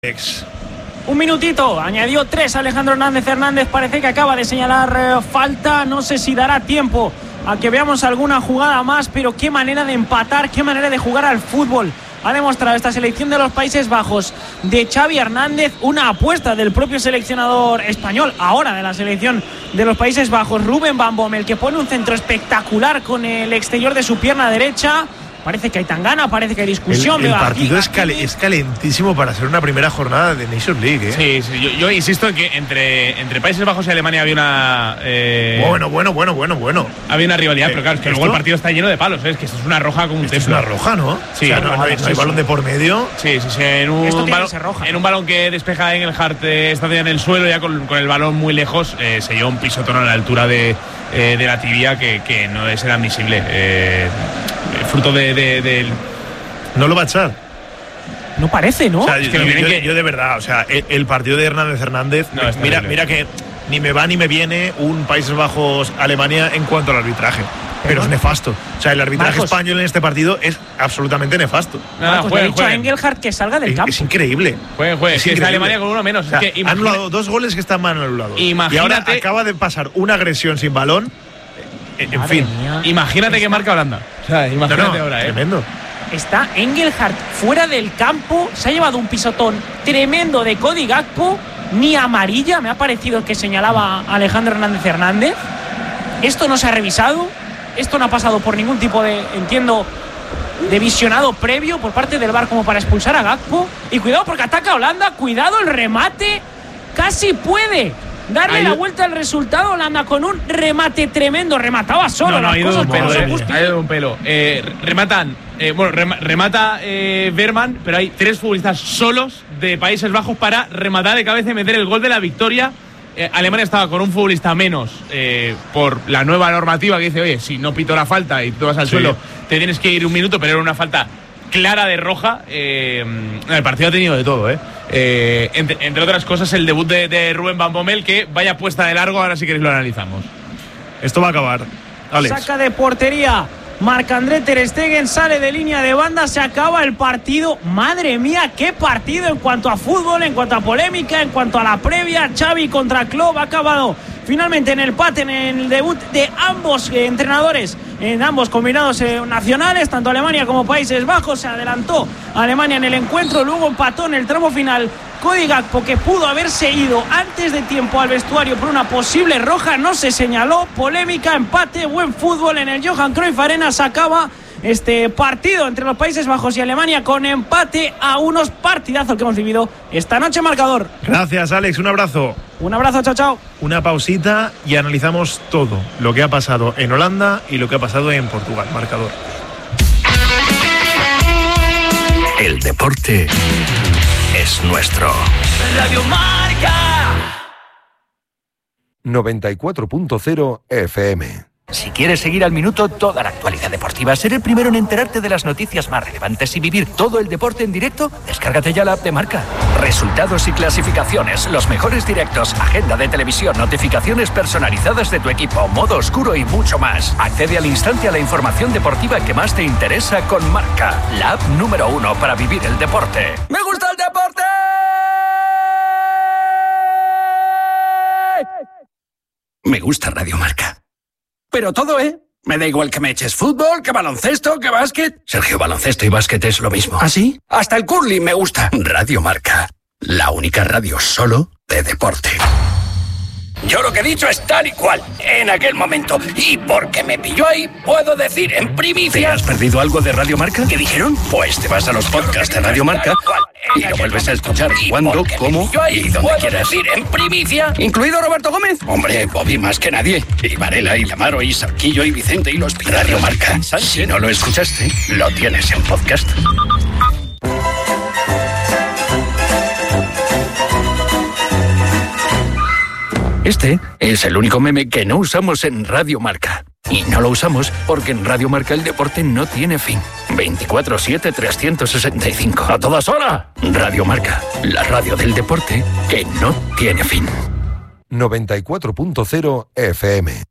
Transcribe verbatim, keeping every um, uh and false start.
Ex. Un minutito, añadió tres Alejandro Hernández Hernández, parece que acaba de señalar eh, falta, no sé si dará tiempo a que veamos alguna jugada más, pero qué manera de empatar, qué manera de jugar al fútbol ha demostrado esta selección de los Países Bajos de Xavi Hernández, una apuesta del propio seleccionador español, ahora de la selección de los Países Bajos, Ruben Van Bommel, que pone un centro espectacular con el exterior de su pierna derecha. Parece que hay tangana, parece que hay discusión. El, el partido es, cal, es calentísimo para ser una primera jornada de Nations League, ¿eh? Sí, sí yo, yo insisto en que entre, entre Países Bajos y Alemania había una… Eh, bueno, bueno, bueno, bueno, bueno. Había una rivalidad, eh, pero claro, es que ¿esto? luego el partido está lleno de palos, ¿eh? Es que esto es una roja como un templo. Es una roja, ¿no? Sí. O sea, no, no, hay, no hay balón de por medio. Sí, sí, sí. En un, esto balón, roja, en ¿no? un balón que despeja Engelhardt, eh, está en el suelo ya con, con el balón muy lejos, eh, se lleva un pisotón a la altura de, eh, de la tibia que, que no es admisible. Eh, fruto de… de, de no lo va a echar. No parece, ¿no? O sea, es yo, que yo, que... yo de verdad, o sea, el, el partido de Hernández Hernández, no, mira, mira que ni me va ni me viene un Países Bajos Alemania en cuanto al arbitraje. Pero es nefasto. O sea, el arbitraje Marcos, español en este partido es absolutamente nefasto. Nada, Marcos, jueguen, le ha dicho a jueguen. Engelhardt que salga del Es, campo. es increíble. Jueguen, jueguen. Es Si increíble. está Alemania con uno menos. O sea, es que han anulado dos goles que están mal anulados. Imagínate, y ahora acaba de pasar una agresión sin balón. En, en fin. Mía. Imagínate Está... que marca Holanda. O sea, imagínate no, no, ahora, ¿eh? Tremendo. Está Engelhardt fuera del campo, se ha llevado un pisotón tremendo de Cody Gakpo, ni amarilla, me ha parecido que señalaba Alejandro Hernández Hernández. Esto no se ha revisado, esto no ha pasado por ningún tipo de, entiendo, de visionado previo por parte del V A R como para expulsar a Gakpo. Y cuidado porque ataca a Holanda, cuidado el remate, casi puede darle Hay... la vuelta al resultado. Holanda con un remate tremendo, remataba solo. No, no, las ha ido cosas un pelo, como son, eh. Gusti. Ha ido un pelo. Eh, rematan, eh, bueno, rem, remata eh, Berman, pero hay tres futbolistas solos de Países Bajos para rematar de cabeza y meter el gol de la victoria. Eh, Alemania estaba con un futbolista menos eh, por la nueva normativa que dice, oye, si no pito la falta y tú vas al sí. suelo, te tienes que ir un minuto, pero era una falta clara de roja. Eh, el partido ha tenido de todo, ¿eh? Eh, entre, entre otras cosas, el debut de, de Ruben Van Bommel, que vaya puesta de largo, ahora si queréis lo analizamos. Esto va a acabar. Alex. Saca de portería Marc-André Ter Stegen, sale de línea de banda, se acaba el partido. Madre mía, qué partido en cuanto a fútbol, en cuanto a polémica, en cuanto a la previa. Xavi contra Klopp ha acabado finalmente en el empate, en el debut de ambos eh, entrenadores, en ambos combinados eh, nacionales, tanto Alemania como Países Bajos. Se adelantó Alemania en el encuentro, luego empató en el tramo final Cody Gakpo, que pudo haberse ido antes de tiempo al vestuario por una posible roja, no se señaló. Polémica, empate, buen fútbol en el Johan Cruyff Arena. Se acaba este partido entre los Países Bajos y Alemania con empate a unos. Partidazos que hemos vivido esta noche. Marcador. Gracias, Alex, un abrazo. Un abrazo, chao, chao. Una pausita y analizamos todo lo que ha pasado en Holanda y lo que ha pasado en Portugal. Marcador. El deporte es nuestro. Radio Marca noventa y cuatro punto cero F M. Si quieres seguir al minuto toda la actualidad deportiva, ser el primero en enterarte de las noticias más relevantes y vivir todo el deporte en directo, descárgate ya la app de Marca. Resultados y clasificaciones, los mejores directos, agenda de televisión, notificaciones personalizadas de tu equipo, modo oscuro y mucho más. Accede al instante a la información deportiva que más te interesa con Marca, la app número uno para vivir el deporte. ¡Me gusta el deporte! Me gusta Radio Marca. Pero todo, ¿eh? Me da igual que me eches fútbol, que baloncesto, que básquet. Sergio, baloncesto y básquet es lo mismo. ¿Ah, sí? Hasta el curling me gusta. Radio Marca, la única radio solo de deporte. Yo lo que he dicho es tal y cual, en aquel momento. Y porque me pilló ahí, puedo decir en primicia... ¿Te has perdido algo de Radio Marca? ¿Qué dijeron? Pues te vas a los podcasts de Radio Marca y lo vuelves a escuchar cuando, cómo y donde quieras. Decir en primicia, incluido Roberto Gómez. Hombre, Bobby más que nadie. Y Varela, y Lamaro, y Sarquillo, y Vicente, y los Pilar. Radio Marca. Si no lo escuchaste, lo tienes en podcast. Este es el único meme que no usamos en Radio Marca. Y no lo usamos porque en Radio Marca el deporte no tiene fin. veinticuatro siete, trescientos sesenta y cinco. ¡A todas horas! Radio Marca, la radio del deporte que no tiene fin. noventa y cuatro punto cero F M.